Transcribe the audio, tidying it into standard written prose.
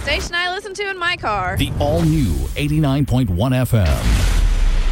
station I listen to in my car. The all-new 89.1 FM.